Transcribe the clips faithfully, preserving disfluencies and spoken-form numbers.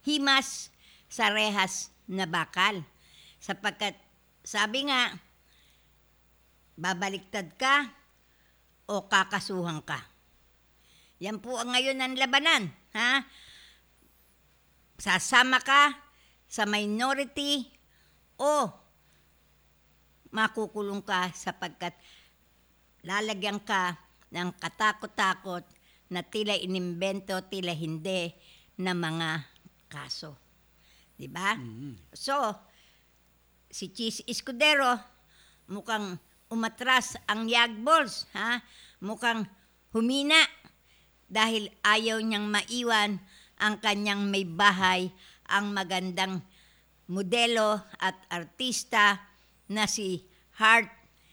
himas sa rehas na bakal. Sapagkat sabi nga, babaliktad ka o kakasuhan ka. Yan po ang ngayon ang labanan. Ha? Sasama ka sa minority o makukulong ka sapagkat lalagyan ka ng katakot-takot na tila inimbento, tila hindi na mga kaso. Diba? Mm-hmm. So, si Chis Escudero, mukhang umatras ang Yagbols, ha? Mukhang humina dahil ayaw niyang maiwan ang kanyang may bahay, ang magandang modelo at artista na si Heart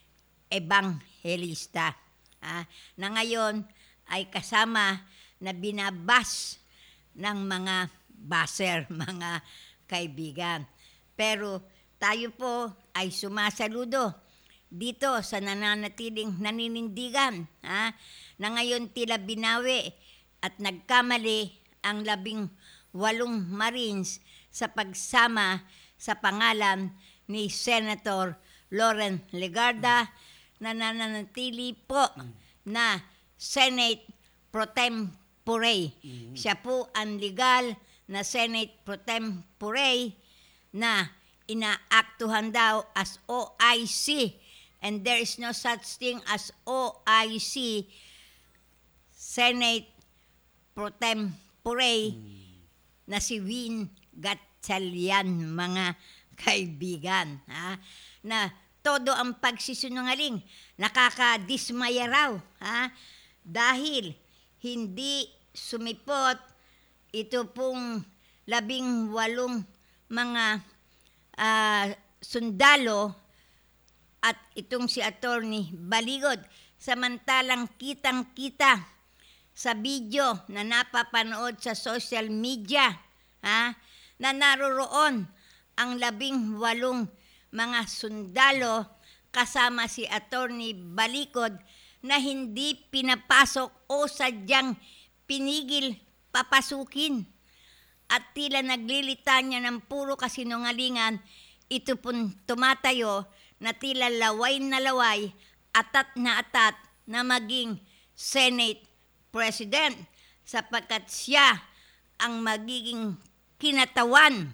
Evangelista, ha? Na ngayon ay kasama na binabas ng mga baser, mga kaibigan. Pero tayo po ay sumasaludo dito sa nananatiling naninindigan, ha? Na ngayon tila binawi at nagkamali ang labing walong Marines sa pagsama sa pangalan ni Senator Loren Legarda na nananatili po na Senate Pro Tempore. Mm-hmm. Siya po ang legal na Senate Pro Tempore na inaaktuhan daw as O I C, and there is no such thing as O I C, Senate Pro Tempore, mm. na si Win Gatchalian, mga kaibigan, ha? Na todo ang pagsisinungaling, nakakadismaya raw, ha? Dahil hindi sumipot ito pong labing walong mga uh, sundalo at itong si Attorney Baligod. Samantalang kitang-kita sa video na napapanood sa social media, ha, na naroroon ang labing walong mga sundalo kasama si Attorney Baligod na hindi pinapasok o sadyang pinigil papasukin. At tila naglilitanya ng puro kasinungalingan, ito pong tumatayo na tila laway na laway, atat na atat na maging Senate President sapagkat siya ang magiging kinatawan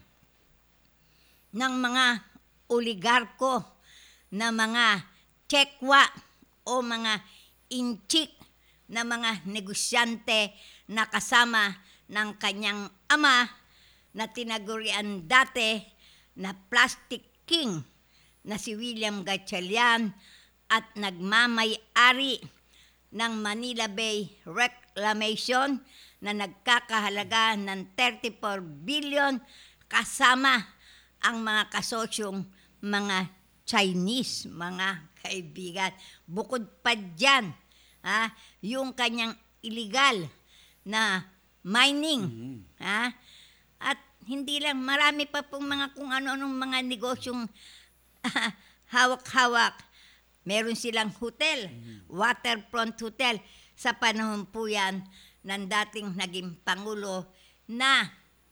ng mga oligarko na mga tsekwa o mga inchik na mga negosyante na kasama ng kanyang ama na tinagurian dati na Plastic King na si William Gatchalian at nagmamay-ari ng Manila Bay Reclamation na nagkakahalaga ng thirty-four billion kasama ang mga kasosyong mga Chinese, mga kaibigan. Bukod pa dyan, ha, yung kanyang illegal na mining, mm-hmm. ha? At hindi lang, marami pa pong mga kung ano-anong mga negosyong uh, hawak-hawak. Meron silang hotel, mm-hmm. waterfront hotel. Sa panahon po yan ng dating naging Pangulo na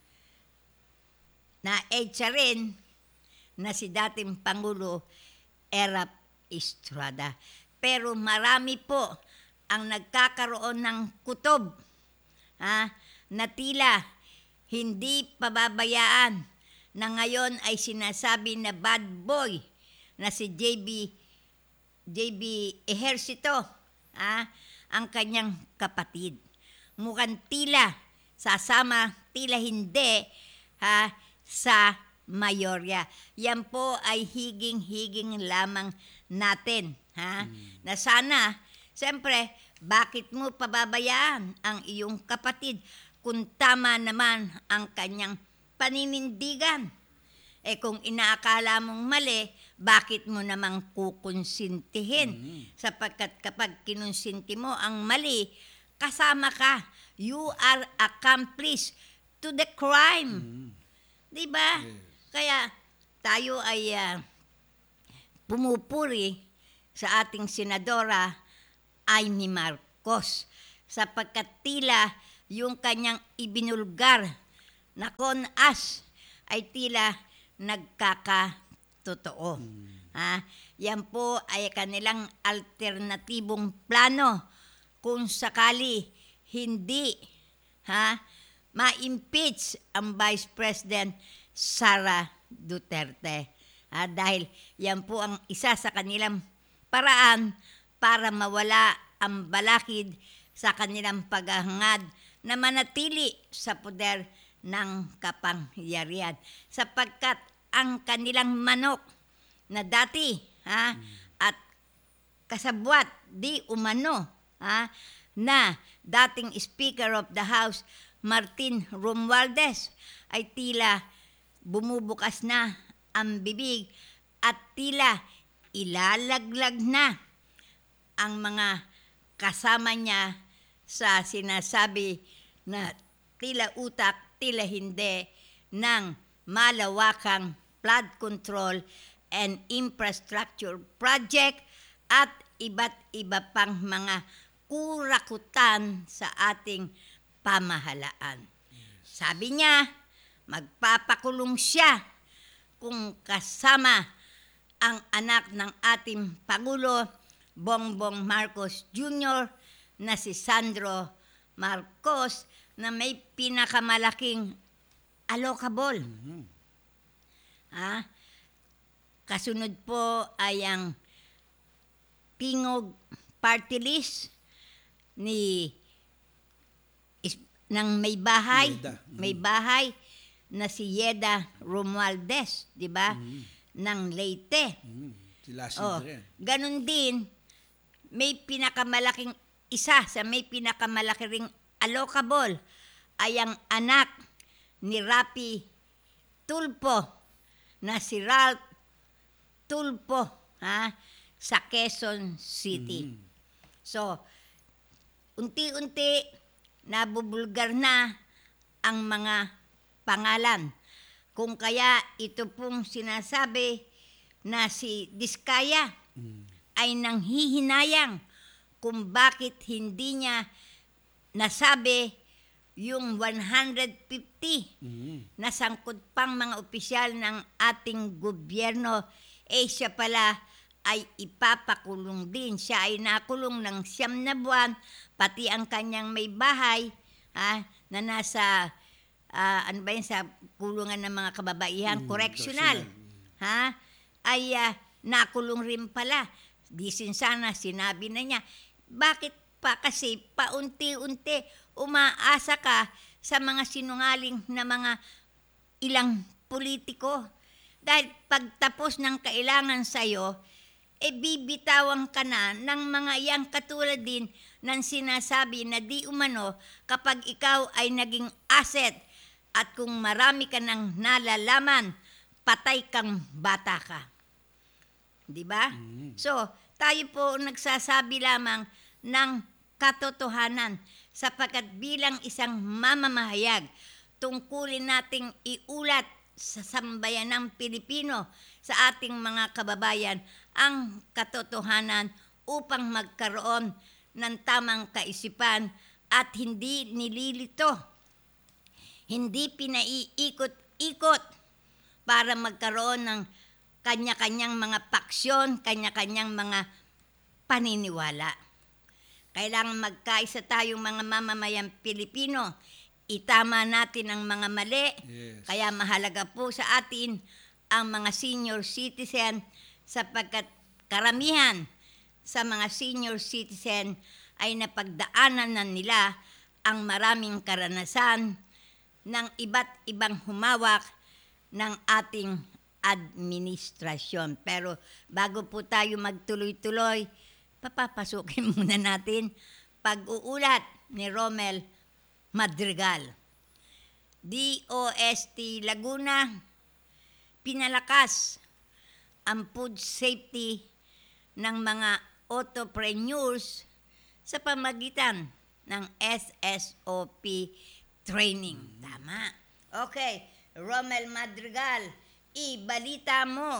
na-edsa rin na si dating Pangulo Erap Estrada. Pero marami po ang nagkakaroon ng kutob, ha, na tila hindi pababayaan na ngayon ay sinasabi na bad boy na si J B J B Ejercito, ha, ang kanyang kapatid. Mukhang tila sasama, tila hindi, ha, sa mayorya. Yan po ay higing-higing lamang natin, ha, hmm. na sana, siyempre, bakit mo pababayaan ang iyong kapatid kung tama naman ang kanyang paninindigan? Eh kung inaakala mong mali, bakit mo namang kukonsintihin? Mm-hmm. Sapagkat kapag kinonsinti mo ang mali, kasama ka. You are accomplice to the crime. Mm-hmm. Diba? Yes. Kaya tayo ay uh, pumupuri sa ating senadora Amy Marcos sapagkat tila yung kanyang ibinulgar na konas ay tila nagkakatotoo. Ha? Yan po ay kanilang alternatibong plano kung sakali hindi ha, ma-impeach ang Vice President Sara Duterte. Ha? Dahil yan po ang isa sa kanilang paraan para mawala ang balakid sa kanilang paghahangad na manatili sa poder ng kapangyarihan. Sapagkat ang kanilang manok na dati ha, at kasabwat di umano ha, na dating Speaker of the House Martin Romualdez ay tila bumubukas na ang bibig at tila ilalaglag na ang mga kasama niya sa sinasabi na tila utak, tila hindi ng malawakang flood control and infrastructure project at iba't iba pang mga kurakutan sa ating pamahalaan. Sabi niya, magpapakulong siya kung kasama ang anak ng ating Pangulo, Bongbong Marcos Junior, na si Sandro Marcos, na may pinakamalaking allocable. Mhm. Ha? Kasunod po ay ang Tingog Party List ni is, ng may bahay, Yeda. Mhm. may bahay na si Yeda Romualdez, di ba? Ng Leyte. Mhm. Sila si Oh, rin. ganun din, may pinakamalaking isa sa may pinakamalaki ring allocable ay ang anak ni Rapi Tulfo na si Ralph Tulfo ha, sa Quezon City. Mhm. So, unti-unti nabubulgar na ang mga pangalan. Kung kaya ito pong sinasabi na si Diskaya Mhm. ay nanghihinayang kung bakit hindi niya nasabi yung one hundred fifty Mhm. na sangkot pang mga opisyal ng ating gobyerno, eh siya pala ay ipapakulong din. Siya ay nakulong ng siyam na buwan, pati ang kanyang may bahay ha, na nasa, ah, ano ba yun, sa kulungan ng mga kababaihan, Mm, correctional, correctional. ha, ay ah, nakulong rin pala. Di sin sana sinabi na niya, bakit pa kasi paunti-unti umaasa ka sa mga sinungaling na mga ilang politiko. Dahil pagtapos ng kailangan sa'yo, e bibitawan ka na ng mga iyang katulad din ng sinasabi na di umano kapag ikaw ay naging asset at kung marami ka nang nalalaman, patay kang bata ka. Di ba? Mhm. So, tayo po nagsasabi lamang ng katotohanan sapagkat bilang isang mamamahayag, tungkulin nating iulat sa sambayanang Pilipino sa ating mga kababayan ang katotohanan upang magkaroon ng tamang kaisipan at hindi nililito, hindi pinaiikot-ikot para magkaroon ng kanya-kanyang mga paksyon, kanya-kanyang mga paniniwala. Kailangan magkaisa tayong mga mamamayang Pilipino. Itama natin ang mga mali. Yes. Kaya mahalaga po sa atin ang mga senior citizen sapagkat karamihan sa mga senior citizen ay napagdaanan na nila ang maraming karanasan ng iba't ibang humawak ng ating administrasyon. Pero bago po tayo magtuloy-tuloy, papapasukin muna natin pag-uulat ni Romel Madrigal. D O S T Laguna, pinalakas ang food safety ng mga entrepreneurs sa pamagitan ng S S O P training. Tama. Okay, Romel Madrigal, ibalita mo.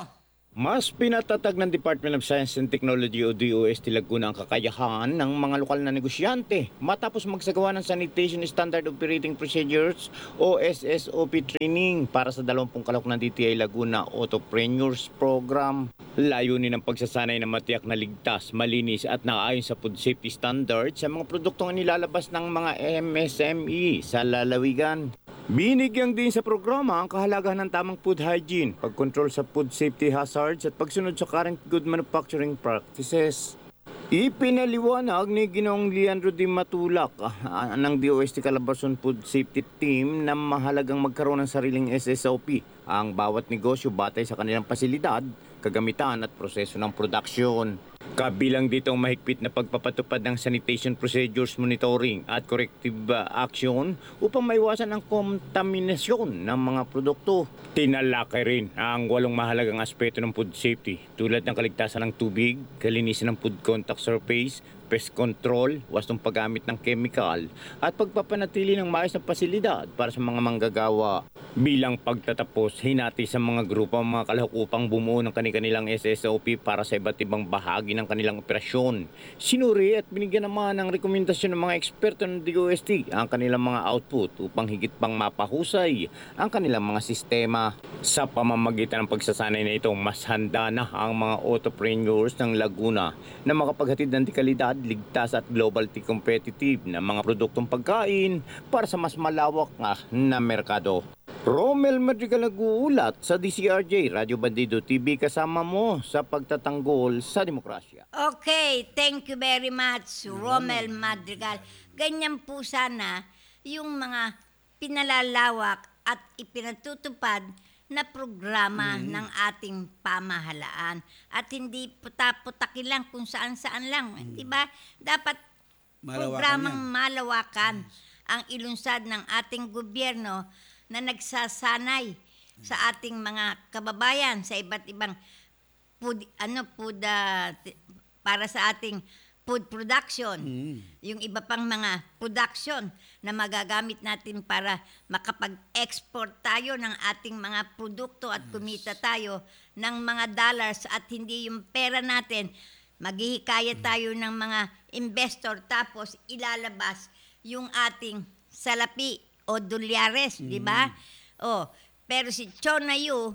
Mas pinatatag ng Department of Science and Technology o D O S T Laguna ang kakayahan ng mga lokal na negosyante matapos magsagawa ng Sanitation Standard Operating Procedures o S S O P training para sa dalawampung kalok ng D T I Laguna Autopreneurs Program. Layunin ng pagsasanay na matiyak na ligtas, malinis at naayon sa food safety standards sa mga produktong nilalabas ng mga M S M E sa lalawigan. Binigyang din sa programa ang kahalagahan ng tamang food hygiene, pagkontrol sa food safety hazards at pagsunod sa current good manufacturing practices. Ipinaliwanag ni Ginoong Leandro D. Matulak ah, ng D O S T Calabarzon Food Safety Team na mahalagang magkaroon ng sariling S S O P ang bawat negosyo batay sa kanilang pasilidad, kagamitan at proseso ng produksyon. Kabilang dito ang mahigpit na pagpapatupad ng sanitation procedures monitoring at corrective uh, action upang maiwasan ang kontaminasyon ng mga produkto. Tinalakay rin ang walong mahalagang aspeto ng food safety tulad ng kaligtasan ng tubig, kalinisan ng food contact surface, pest control, wastong paggamit ng chemical at pagpapanatili ng maayos na pasilidad para sa mga manggagawa. Bilang pagtatapos, hinati sa mga grupo ang mga kalahok upang bumuo ng kanilang S S O P para sa iba't ibang bahagi ng kanilang operasyon. Sinuri at binigyan naman ng rekomendasyon ng mga eksperto ng D O S T ang kanilang mga output upang higit pang mapahusay ang kanilang mga sistema. Sa pamamagitan ng pagsasanay na ito, mas handa na ang mga autopreneurs ng Laguna na makapaghatid ng dekalidad, ligtas at globally competitive na mga produktong pagkain para sa mas malawak na merkado. Romel Madrigal nag-uulat sa D C R J, Radyo Bandido T V, kasama mo sa pagtatanggol sa demokrasya. Okay, thank you very much, Romel Madrigal. Ganyan po sana yung mga pinalalawak at ipinatutupad na programa ng ating pamahalaan. At hindi puta-putakin lang kung saan-saan lang. Di ba? Dapat Malawakan programang yan. malawakan ang ilunsad ng ating gobyerno na nagsasanay sa ating mga kababayan sa iba't ibang food, ano, food, ah, t- para sa ating food production. Yung iba pang mga production na magagamit natin para makapag-export tayo ng ating mga produkto at kumita tayo ng mga dollars at hindi yung pera natin. Maghihikayat tayo ng mga investor tapos ilalabas yung ating salapi o dolyares, di ba? Oh, pero si Chona Yu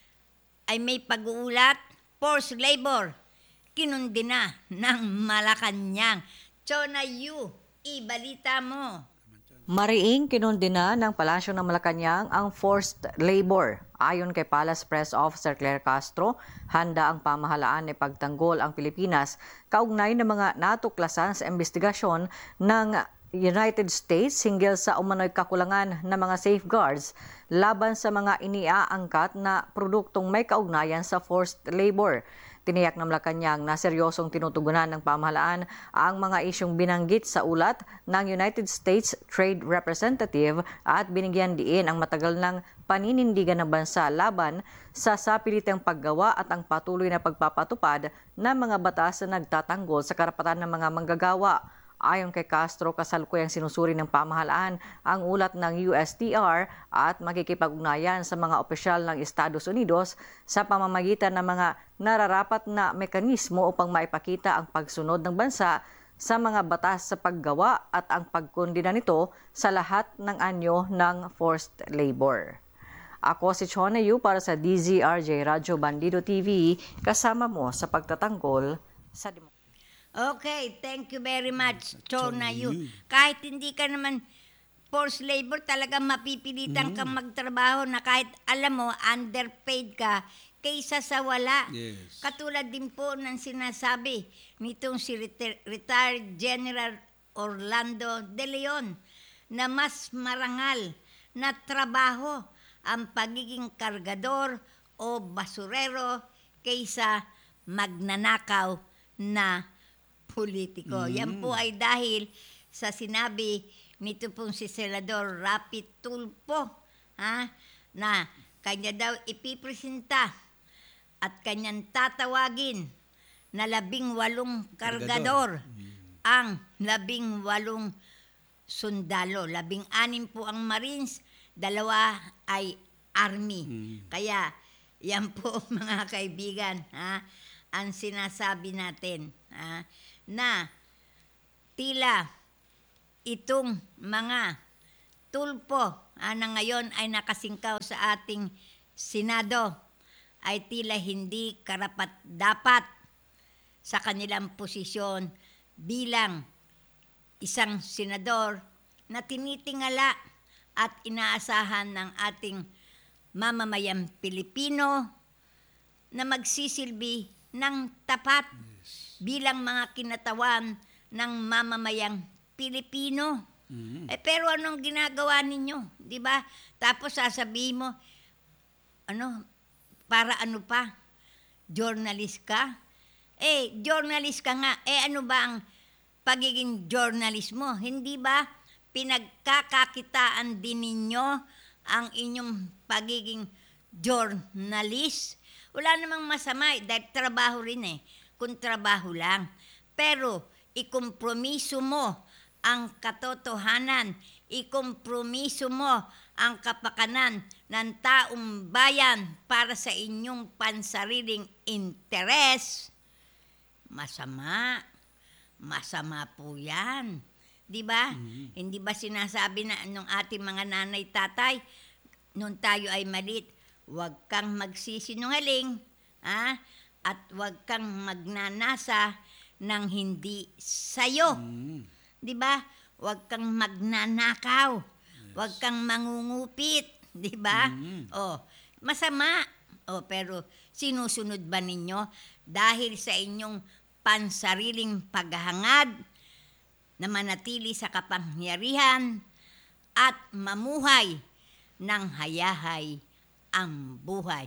ay may pag-uulat, forced labor, kinundi na ng Malacanang. Chona Yu, ibalita mo. Mariing kinundi na ng Palasyo ng Malacanang ang forced labor. Ayon kay Palace Press Officer Claire Castro, handa ang pamahalaan na pagtanggol ang Pilipinas kaugnay ng mga natuklasan sa investigasyon ng United States hinggil sa umano'y kakulangan ng mga safeguards laban sa mga iniaangkat na produktong may kaugnayan sa forced labor. Tiniyak ng Malacanang na seryosong tinutugunan ng pamahalaan ang mga isyong binanggit sa ulat ng United States Trade Representative at binigyan diin ang matagal ng paninindigan ng bansa laban sa sapilitang paggawa at ang patuloy na pagpapatupad ng mga batas na nagtatanggol sa karapatan ng mga manggagawa. Ayon kay Castro, kasalukuyang sinusuri ng pamahalaan ang ulat ng U S T R at makikipag-ugnayan sa mga opisyal ng Estados Unidos sa pamamagitan ng mga nararapat na mekanismo upang maipakita ang pagsunod ng bansa sa mga batas sa paggawa at ang pagkondina nito sa lahat ng anyo ng forced labor. Ako si Chona Yu para sa D Z R J Radyo Bandido T V, kasama mo sa pagtatanggol sa demokrasya. Okay, thank you very much, Chona Yu. Kahit hindi ka naman forced labor, talagang mapipilitan kang magtrabaho na kahit alam mo, underpaid ka, kaysa sa wala. Yes. Katulad din po ng sinasabi nitong si reti- retired General Orlando De Leon na mas marangal na trabaho ang pagiging kargador o basurero kaysa magnanakaw na politiko. Yan po ay dahil sa sinabi nito pong si Senador Rapi Tulfo, ha, na kanya daw ipipresenta at kanyang tatawagin na labing walong kargador, ang labing walong sundalo. Labing anim po ang Marines, dalawa ay Army. Kaya yan po mga kaibigan, ha, ang sinasabi natin, ha, na tila itong mga tulpo ah, na ngayon ay nakasingkaw sa ating Senado ay tila hindi karapat-dapat sa kanilang posisyon bilang isang senador na tinitingala at inaasahan ng ating mamamayang Pilipino na magsisilbi ng tapat bilang mga kinatawan ng mamamayang Pilipino. Eh, pero anong ginagawa ninyo? Di ba? Tapos sasabihin mo, ano, para ano pa? Journalist ka? Eh, journalist ka nga. Eh, ano ba ang pagiging journalist mo? Hindi ba pinagkakakitaan din ninyo ang inyong pagiging journalist? Wala namang masama eh, dahil trabaho rin eh, kung trabaho lang. Pero, ikompromiso mo ang katotohanan, ikompromiso mo ang kapakanan ng taong bayan para sa inyong pansariling interes, masama. Masama po yan. Di ba? Mm-hmm. Hindi ba sinasabi na nung ating mga nanay tatay, nung tayo ay malit, huwag kang magsisinungaling, ha? At huwag kang magnanasa ng hindi sayo. Mm-hmm. Di ba? Huwag kang magnanakaw. Yes. Huwag kang mangungupit. Di ba? Mm-hmm. Oh, masama. Oh, pero sinusunod ba ninyo dahil sa inyong pansariling paghahangad na manatili sa kapangyarihan at mamuhay ng hayahay ang buhay.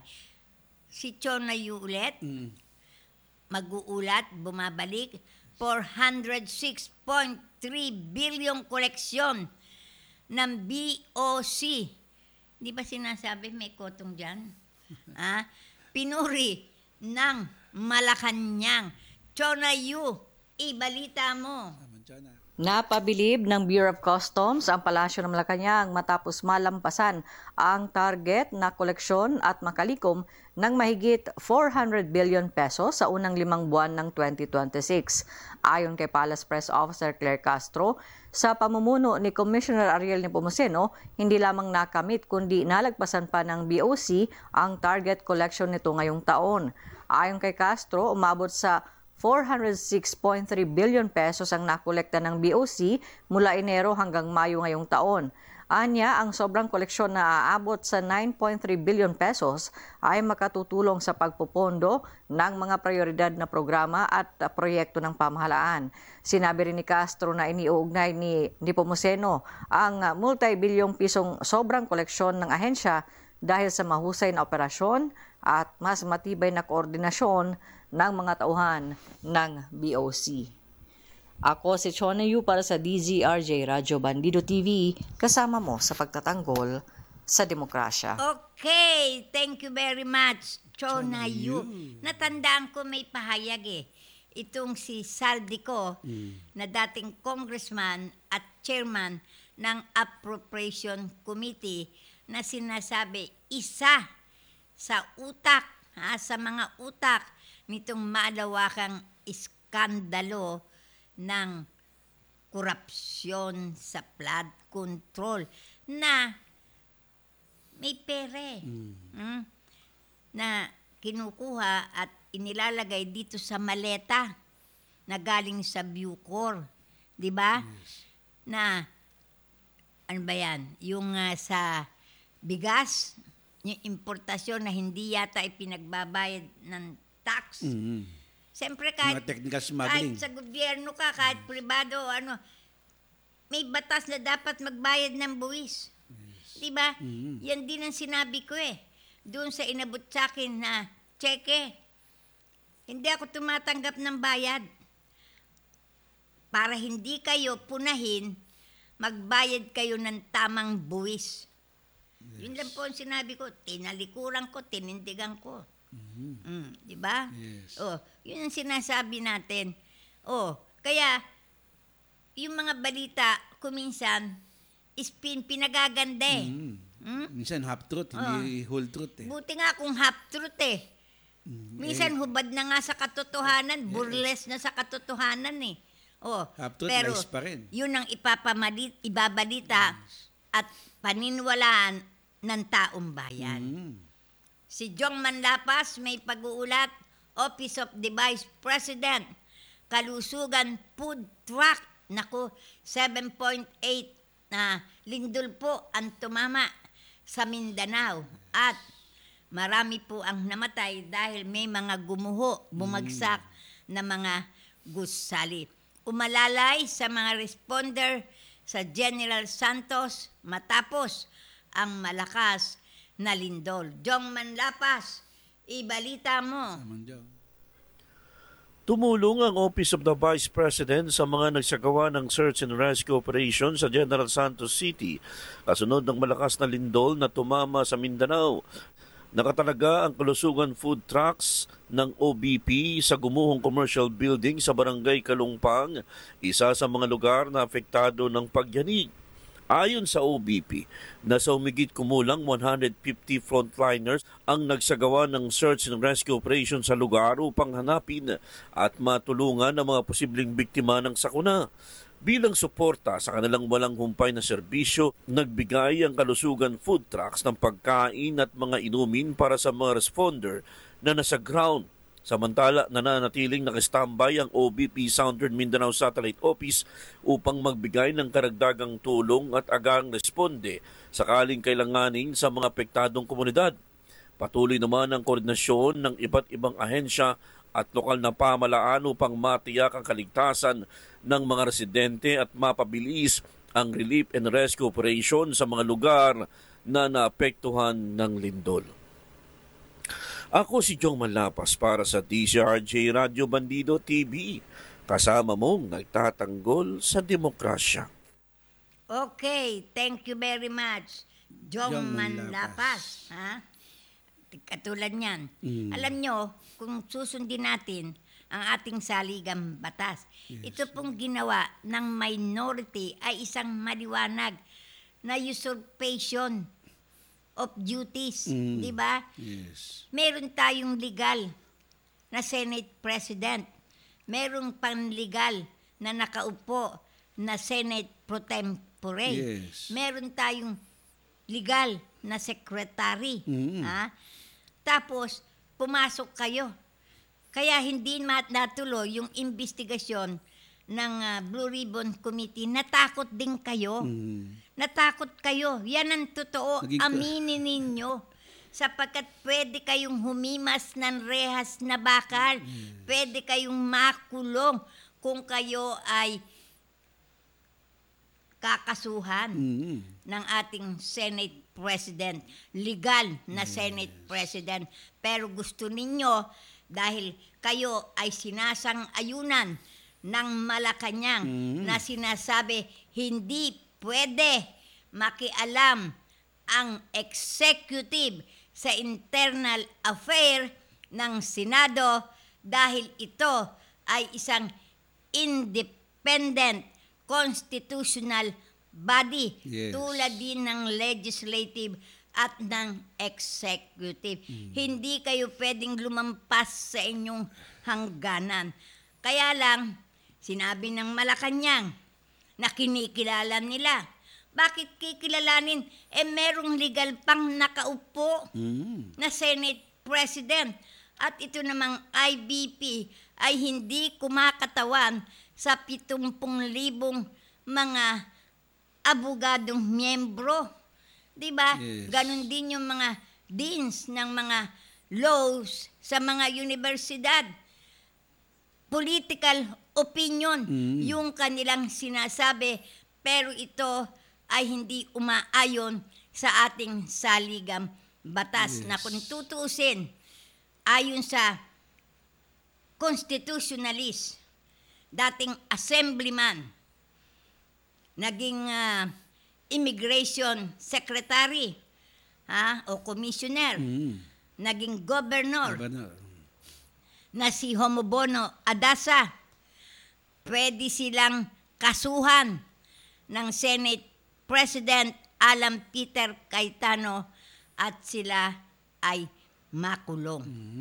Si Chona Yu ulit, mm. mag-uulat, bumabalik, four hundred six point three billion koleksyon ng B O C. Di ba sinasabi may kotong dyan? ah, pinuri ng Malacanang. Chona Yu, ibalita mo. Napabilib ng Bureau of Customs ang Palasyo ng Malacanang matapos malampasan ang target na koleksyon at makalikom ng mahigit four hundred billion pesos sa unang limang buwan ng twenty twenty-six. Ayon kay Palace Press Officer Claire Castro, sa pamumuno ni Commissioner Ariel Nepomuceno, hindi lamang nakamit kundi nalagpasan pa ng B O C ang target collection nito ngayong taon. Ayon kay Castro, umabot sa four hundred six point three billion pesos ang nakolekta ng B O C mula Enero hanggang Mayo ngayong taon. Anya, ang sobrang koleksyon na aabot sa nine point three billion pesos ay makatutulong sa pagpupondo ng mga prioridad na programa at uh, proyekto ng pamahalaan. Sinabi rin ni Castro na iniuugnay ni Nepomuceno ang uh, multi-bilyong pisong sobrang koleksyon ng ahensya dahil sa mahusay na operasyon at mas matibay na koordinasyon ng mga tauhan ng B O C. Ako si Chona Yu para sa D Z R J Radyo Bandido T V, kasama mo sa pagtatanggol sa demokrasya. Okay, thank you very much, Chona Yu. Natandaan ko may pahayag eh. Itong si Saldico, mm. na dating congressman at chairman ng Appropriation Committee, na sinasabi isa sa utak, ha, sa mga utak nitong malawakang iskandalo ng korupsyon sa flood control na may pere mm. Hmm, na kinukuha at inilalagay dito sa maleta na galing sa Bucor, di ba? Yes. Na ano ba yan? Yung uh, sa bigas, yung importasyon na hindi yata ipinagbabayad ng tax. Mm-hmm. Siyempre kahit, kahit sa gobyerno ka, kahit yes. pribado, ano, may batas na dapat magbayad ng buwis. Yes. Diba? Mm-hmm. Yan din ang sinabi ko eh. Doon sa inabot sa akin na cheque. Hindi ako tumatanggap ng bayad. Para hindi kayo punahin, magbayad kayo ng tamang buwis. Yes. Yun lang po ang sinabi ko. Tinalikuran ko, tinindigan ko. Mm-hmm. Mm, di ba? Yes. Oh, yun ang sinasabi natin. Oh, kaya yung mga balita kuminsan is pin, pinagaganda eh. Mm-hmm. Minsan half-truth, hindi whole truth eh. Buti nga kung half-truth eh. Minsan hubad na nga sa katotohanan, burles na sa katotohanan eh. Oh, Half-truth, pero lies pa rin. yun ang ipapamalit, ibabalita at paniniwalaan ng taong bayan. Mm. Si Jong Manlapas may pag-uulat, Office of the Vice President, Kalusugan Food Truck, naku, seven point eight na lindol po ang tumama sa Mindanao at marami po ang namatay dahil may mga gumuho, bumagsak na mga gusali. Umalalay sa mga responder sa General Santos matapos ang malakas na lindol. Jong Manlapas, ibalita mo. Mandiyaw. Tumulong ang Office of the Vice President sa mga nagsagawa ng search and rescue operation sa General Santos City kasunod ng malakas na lindol na tumama sa Mindanao. Nakatalaga ang kalusugan food trucks ng O B P sa gumuhong commercial building sa Barangay Kalungpang, isa sa mga lugar na apektado ng pagyanig. Ayon sa O B P, nasa umigit kumulang one hundred fifty frontliners ang nagsagawa ng search and rescue operation sa lugar upang hanapin at matulungan ang mga posibleng biktima ng sakuna. Bilang suporta sa kanilang walang humpay na serbisyo, nagbigay ang kalusugan food trucks ng pagkain at mga inumin para sa mga responder na nasa ground. Samantala, nananatiling nakastambay ang O B P Southern Mindanao Satellite Office upang magbigay ng karagdagang tulong at agang responde sakaling kailanganin sa mga apektadong komunidad. Patuloy naman ang koordinasyon ng iba't ibang ahensya at lokal na pamahalaan upang matiyak ang kaligtasan ng mga residente at mapabilis ang relief and rescue operation sa mga lugar na naapektuhan ng lindol. Ako si Jong Manlapas para sa D C R J Radio Bandido T V, kasama mong nagtatanggol sa demokrasya. Okay, thank you very much. Jong Jong Manlapas. Ha? Katulad niyan. Mm. Alam nyo, kung susundin natin ang ating saligang batas, ito pong ginawa ng minority ay isang maliwanag na usurpation of duties. Mm. Di ba? Yes. Meron tayong legal na Senate President. Merong panlegal na nakaupo na Senate pro tempore. Yes. Meron tayong legal na secretary. Mm. Ha? Tapos, pumasok kayo. Kaya hindi mat natuloy yung investigasyon ng ah, Blue Ribbon Committee. Natakot din kayo. Mm. Natakot kayo. Yan ang totoo. Naging- Aminin ninyo. Sapagkat pwede kayong humimas ng rehas na bakal. Pwede kayong makulong kung kayo ay kakasuhan Mm. ng ating Senate President. Legal na Senate President. Pero gusto ninyo, dahil kayo ay sinasang-ayunan ng Malacanang na sinasabi, hindi pwede makialam ang executive sa internal affair ng Senado dahil ito ay isang independent constitutional body Yes. tulad din ng legislative at ng executive. Hindi kayo pwedeng lumampas sa inyong hangganan. Kaya lang, sinabi ng Malacanang na kinikilala nila. Bakit kikilalanin? Eh merong legal pang nakaupo Mm. na Senate President. At ito namang I B P ay hindi kumakatawan sa pitungpung libong mga abogadong miyembro. Diba? Yes. Ganon din yung mga deans ng mga laws sa mga universidad. Political opinion yung kanilang sinasabi, pero ito ay hindi umaayon sa ating saligang batas na kung tutuusin ayon sa constitutionalist, dating assemblyman, naging ah, immigration secretary ha, o commissioner, Mm. naging governor, Governor. na si Homobono Adasa, pwede silang kasuhan ng Senate President Alan Peter Cayetano at sila ay makulong.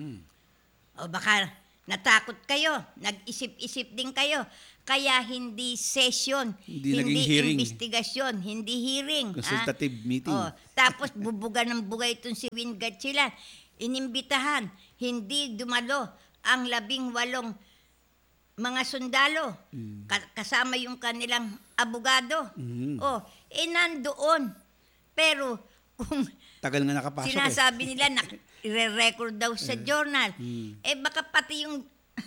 O baka natakot kayo, nag-isip-isip din kayo, kaya hindi session, Hindi naging hearing. investigasyon, hindi hearing. Consultative ah. meeting. O, tapos bubuga ng buga itong si Win Gatchalian. Inimbitahan, hindi dumalo ang labing walong mga sundalo, ka- kasama yung kanilang abogado. Mm. O, eh nandoon. Pero kung Tagal nga nakapasok eh. sinasabi nila na i-record daw sa journal, eh baka pati yung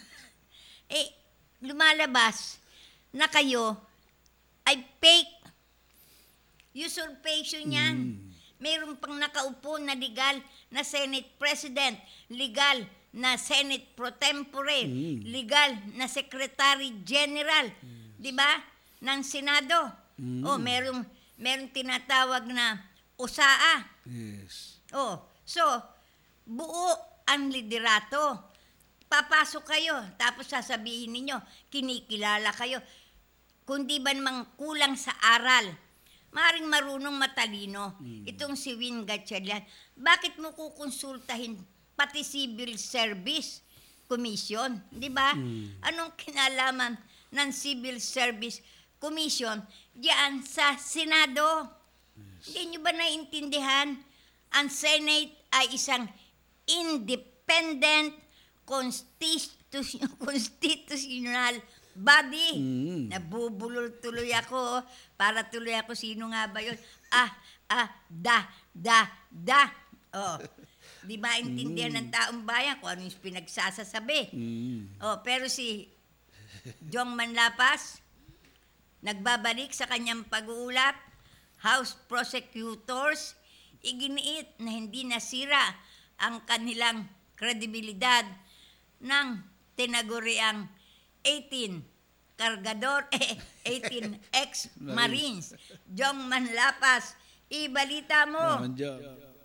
eh lumalabas na kayo ay fake. Usurpation yan. Mayroon pang nakaupo na legal na Senate President, legal na Senate Pro Tempore, legal na Secretary General, di ba? Ng Senado. Oh, merong merong tinatawag na U S A A. Yes. Oh, so buo ang liderato. Papasok kayo, tapos sasabihin ninyo, kinikilala kayo. Kundi ba namang kulang sa aral, maring marunong matalino, itong si Win Gatchalian, bakit mo kukonsultahin pati Civil Service Commission? Di ba? Anong kinalaman ng Civil Service Commission diyan sa Senado? Hindi nyo ba naiintindihan? Ang Senate ay isang independent constitu- constitutional body. Nabubulol tuloy ako. Para tuloy ako, sino nga ba yun? Ah, ah, da, da, da. Oh. Di ba intindihan ng taong bayan kung ano yung pinagsasasabi? Oh, pero si Jong Manlapas, nagbabalik sa kanyang pag-uulap, House prosecutors, iginiit na hindi nasira ang kanilang kredibilidad ng tinaguriang eighteen kargador, eh, eighteen ex-Marines. Jong Manlapas, ibalita mo. Naman dyan.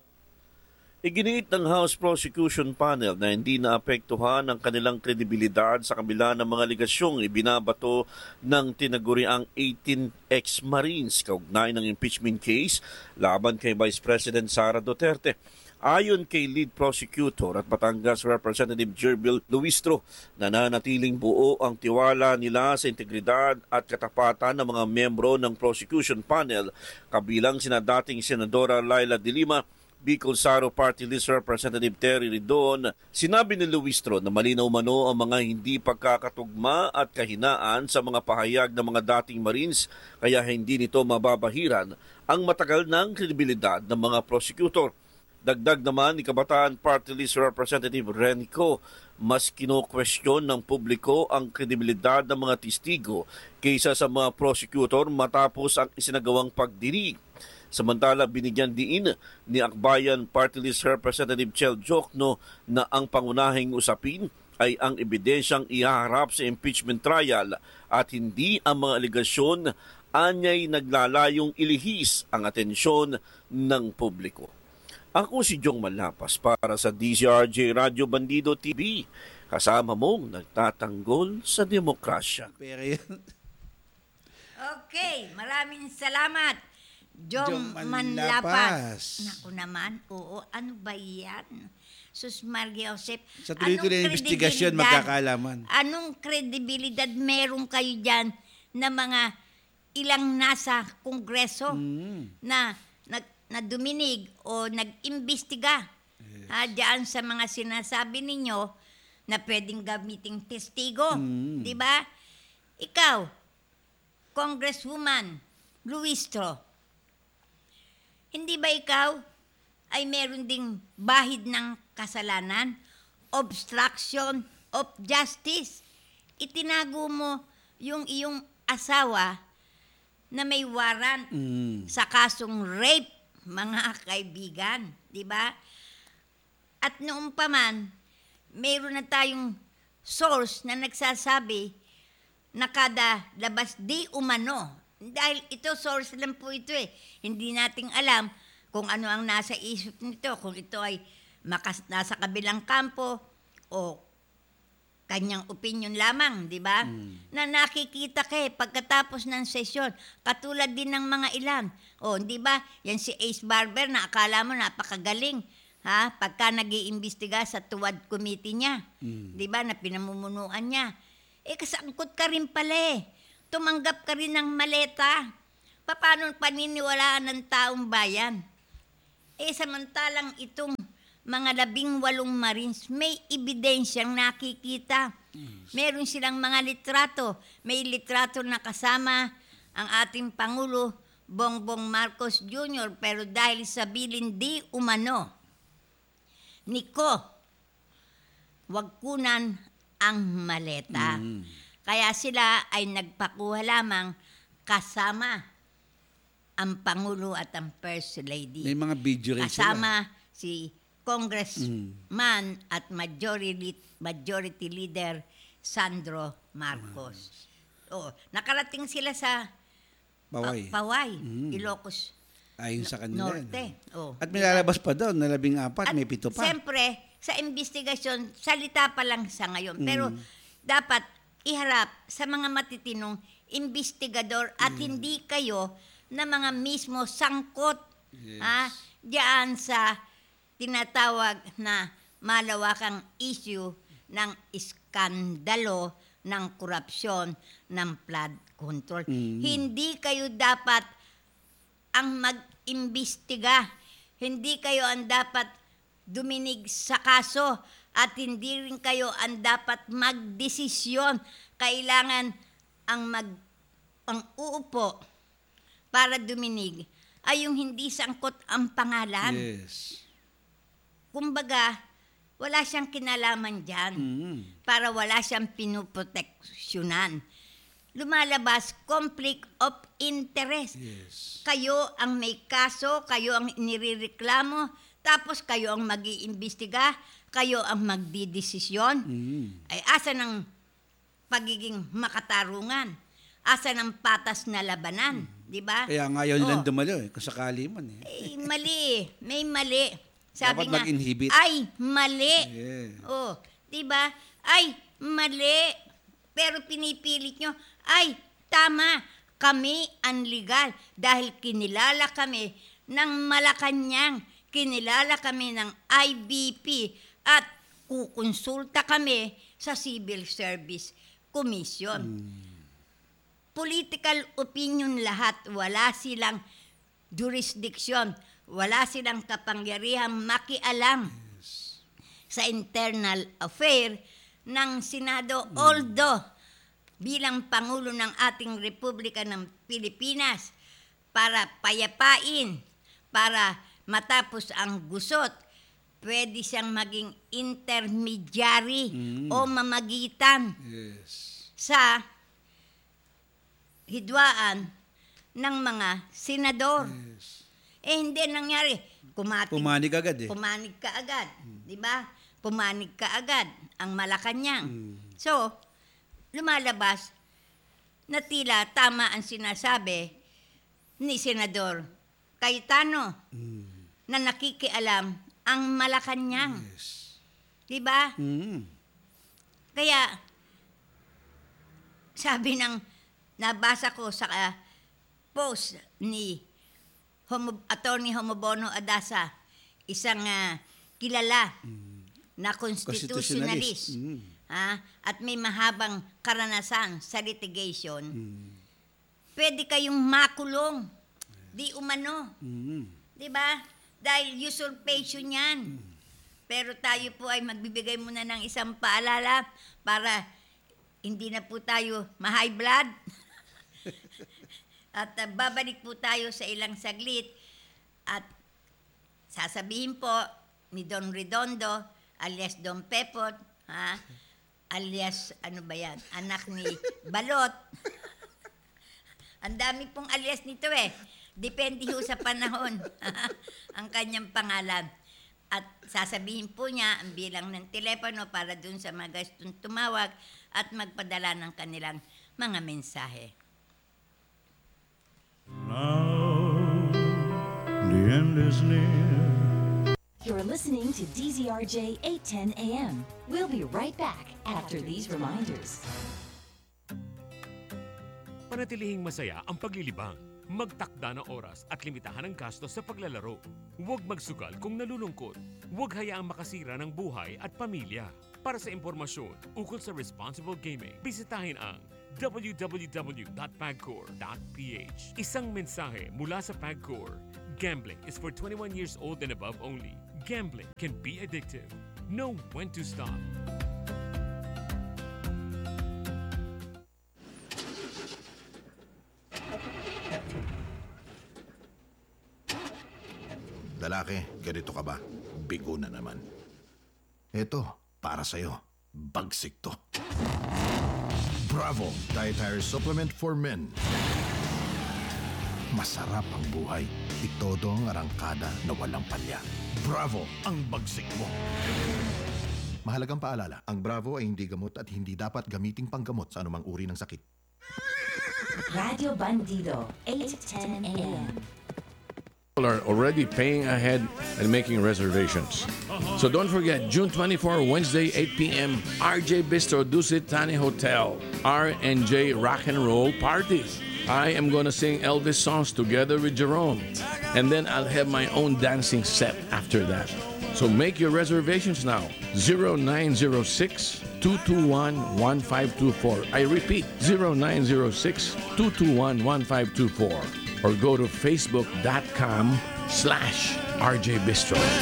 Iginiit ng House Prosecution Panel na hindi naapektuhan ang kanilang kredibilidad sa kabila ng mga aligasyong ibinabato ng tinaguriang eighteen ex-Marines kaugnay ng impeachment case laban kay Vice President Sara Duterte. Ayon kay Lead Prosecutor at Batangas Representative Jerbil Luistro, nananatiling buo ang tiwala nila sa integridad at katapatan ng mga membro ng Prosecution Panel, kabilang sina dating Senadora Laila de Lima, Bicol Saro Party List Representative Terry Ridon. Sinabi ni Luistro na malinaw mano ang mga hindi pagkakatugma at kahinaan sa mga pahayag ng mga dating Marines, kaya hindi nito mababahiran ang matagal ng kredibilidad ng mga prosecutor. Dagdag naman ni Kabataan Party List Representative Renico, mas kino-question ng publiko ang kredibilidad ng mga testigo kaysa sa mga prosecutor matapos ang isinagawang pagdinig. Samantala, binigyan diin ni Akbayan Party List Representative Chel Jokno na ang pangunahing usapin ay ang ebidensyang ihaharap sa impeachment trial at hindi ang mga aligasyon, anyay naglalayong ilihis ang atensyon ng publiko. Ako si Jong Manlapas para sa D Z R J Radio Bandido T V, kasama mong nagtatanggol sa demokrasya. Pero yan. Okay, maraming salamat. Jong Jong Manlapas. Manlapas. Naku naman, oo, ano ba yan? Sus Maria Josep. Sa tuloy-tuloy na anong investigasyon, kredibilidad- magkakaalaman. Anong kredibilidad meron kayo dyan na mga ilang nasa kongreso na, na, na duminig o nag-imbestiga ha, dyan sa mga sinasabi ninyo na pwedeng gamiting testigo. Di ba? Ikaw, Congresswoman Luistro, hindi ba ikaw ay meron ding bahid ng kasalanan? Obstruction of justice. Itinago mo yung iyong asawa na may warrant sa kasong rape, mga kaibigan. Di ba? At noong pa man, mayroon na tayong source na nagsasabi na kada labas di umano. Dahil ito, source lang po ito eh. Hindi nating alam kung ano ang nasa isip nito, kung ito ay makas, nasa kabilang kampo o kanyang opinion lamang, di ba? Na nakikita ka eh, pagkatapos ng sesyon, katulad din ng mga ilan. O, di ba? Yan si Ace Barber na akala mo napakagaling. Ha? Pagka nag-iimbestiga sa tuwad committee niya. Di ba? Na pinamumunuan niya. Eh, kasangkot ka rin pala eh. Tumanggap ka rin ng maleta. Paano paniniwalaan ng taong bayan? Eh, samantalang itong mga labing walong Marines, may ebidensyang nakikita. Meron silang mga litrato. May litrato na kasama ang ating Pangulo, Bongbong Marcos Junior Pero dahil sa bilin di umano, Niko, wag kunan ang maleta. Kaya sila ay nagpakuha lamang kasama ang Pangulo at ang First Lady. May mga video rin Kasama si Congressman at Majority, Majority Leader Sandro Marcos. Oh, nakarating sila sa Paway. Pa- Paway, Ilocos Ayon sa kanila. Norte. Oh, At may lalabas pa daw na labing apat, At may pito pa. Siyempre, sa investigasyon, salita pa lang sa ngayon. Mm. Pero dapat iharap sa mga matitinong investigador at Mm. hindi kayo na mga mismo sangkot ha, diyan sa tinatawag na malawakang issue ng iskandalo ng korupsyon ng flood control. Mm. Hindi kayo dapat ang mag-imbestiga. Hindi kayo ang dapat duminig sa kaso at hindi rin kayo ang dapat magdesisyon. Kailangan ang mag ang uupo para duminig ay yung hindi sangkot ang pangalan. Yes. Kumbaga, wala siyang kinalaman dyan. Mm. Para wala siyang pinuproteksyonan. Lumalabas, conflict of interest. Yes. Kayo ang may kaso, kayo ang inireklamo, tapos kayo ang mag-iimbestiga, kayo ang magdidesisyon. Mm. Ay asa ng pagiging makatarungan? Asa ng patas na labanan? Di ba? Kaya nga yun lang Oh. dumalo eh, kung sakali man eh. Eh, mali. May mali. Sabi Dapat nga, mag-inhibit. ay, mali. Yeah. Oh, 'di ba? Ay, mali. Pero pinipilit nyo, ay, tama. Kami ang legal dahil kinilala kami ng Malacanang, kinilala kami ng I B P at kukonsulta kami sa Civil Service Commission. Political opinion lahat, wala silang jurisdiction, wala silang kapangyarihang makialam sa internal affair ng Senado. Although, bilang Pangulo ng ating Republika ng Pilipinas, para payapain, para matapos ang gusot, pwede siyang maging intermediary o mamagitan Yes. sa hidwaan ng mga senador. Yes. Eh, hindi nangyari. Kumatig, Pumanig agad eh. Pumanig ka agad. Di ba? Pumanig ka agad ang Malacanang. Mm. So, lumalabas na tila tama ang sinasabi ni Senador Cayetano na nakikialam ang Malacanang. Yes. Di ba? Mm. Kaya, sabi ng nabasa ko sa uh, post ni Homo, Attorney Homobono Adasa, isang uh, kilala na constitutionalist, Mm. ha, at may mahabang karanasan sa litigation, pwede kayong makulong, di umano. Mm. Di ba? Dahil usurpation yan. Pero tayo po ay magbibigay muna ng isang paalala para hindi na po tayo ma-high blood. At uh, babalik po tayo sa ilang saglit at sasabihin po ni Don Redondo alias Don Pepot, ha? Alias ano ba yan? Anak ni Balot. Ang dami pong alias nito eh. Depende ho sa panahon ang kanyang pangalan. At sasabihin po niya ang bilang ng telepono para dun sa mga gustong tumawag at magpadala ng kanilang mga mensahe. Now the end is near. You're listening to D Z R J eight ten A M. We'll be right back after these reminders. Panatilihing masaya ang paglilibang. Magtakda ng oras at limitahan ang gastos sa paglalaro. Huwag magsugal kung nalulungkot. Huwag hayaang makasira ng buhay at pamilya. Para sa impormasyon ukol sa responsible gaming, bisitahin ang w w w dot pagcor dot p h. Isang mensahe mula sa Pagcor. Gambling is for twenty-one years old and above only. Gambling can be addictive. Know when to stop. Lalaki, ganito ka ba? Bigo na naman. Ito, para sa'yo. Bagsik to. Bravo! Dietary Supplement for Men. Masarap ang buhay. Itodo ang arangkada na walang palya. Bravo! Ang bagsik mo. Mahalagang paalala, ang Bravo ay hindi gamot at hindi dapat gamiting panggamot sa anumang uri ng sakit. Radio Bandido, eight ten A M. People are already paying ahead and making reservations. So don't forget, June twenty-fourth, Wednesday, eight p m, R J Bistro Dusit Tani Hotel, R and J Rock and Roll Party. I am going to sing Elvis songs together with Jerome. And then I'll have my own dancing set after that. So make your reservations now. zero nine zero six, two two one, one five two four. I repeat, zero nine zero six, two two one, one five two four. Or go to facebook dot com slash R J Bistro.